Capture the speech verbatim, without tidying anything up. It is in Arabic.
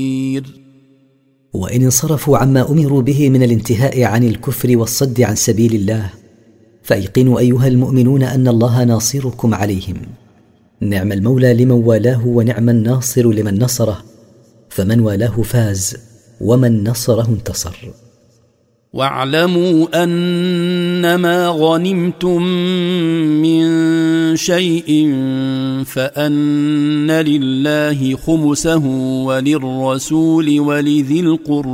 وإن انصرفوا عما أمروا به من الانتهاء عن الكفر والصد عن سبيل الله فأيقنوا أيها المؤمنون أن الله ناصركم عليهم. نعم المولى لمن والاه ونعم الناصر لمن نصره، فمن والاه فاز ومن نصره انتصر. واعلموا أنما غنمتم من شيء فأن لله خمسه وللرسول ولذي القربى